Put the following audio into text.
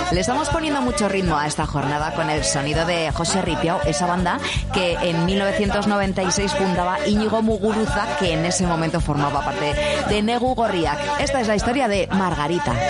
Le estamos poniendo mucho ritmo a esta jornada con el sonido de José Ripiao, esa banda que en 1996 fundaba Íñigo Muguruza, que en ese momento formaba parte de Negu Gorriak. Esta es la historia de Margarita.